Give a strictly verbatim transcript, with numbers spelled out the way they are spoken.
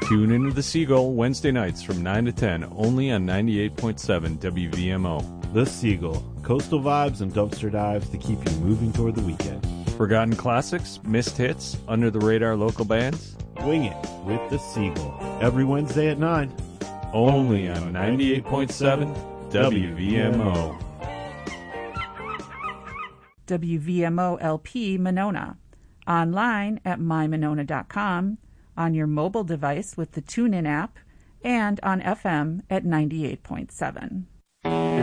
Tune into The Seagull Wednesday nights from nine to ten, only on ninety-eight point seven W V M O. The Seagull, coastal vibes and dumpster dives to keep you moving toward the weekend. Forgotten classics, missed hits, under-the-radar local bands. Wing it with The Seagull, every Wednesday at nine. Only on ninety-eight point seven W V M O. W V M O L P Monona. Online at my monona dot com, on your mobile device with the TuneIn app, and on F M at ninety-eight point seven.